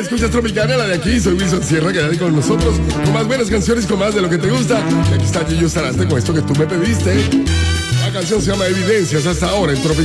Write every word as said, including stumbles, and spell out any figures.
escuchas Tropicana, la de aquí. Soy Wilson Sierra, quédate con nosotros con más buenas canciones, con más de lo que te gusta. Y aquí está Gillo Sarante con esto que tú me pediste. La canción se llama Evidencias hasta ahora en Tropicana.